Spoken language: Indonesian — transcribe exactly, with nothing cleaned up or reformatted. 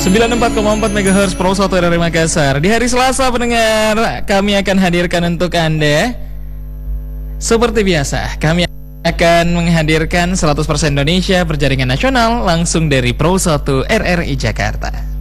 sembilan puluh empat koma empat megahertz Pro satu R R I Makassar. Di hari Selasa pendengar, kami akan hadirkan untuk Anda seperti biasa, kami akan menghadirkan seratus persen Indonesia berjaringan nasional langsung dari Pro satu R R I Jakarta.